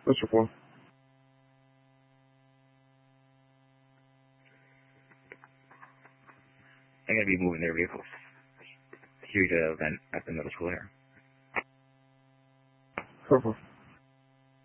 Mr. 4. I'm going to be moving their vehicles here to event at the middle school here. 4-4.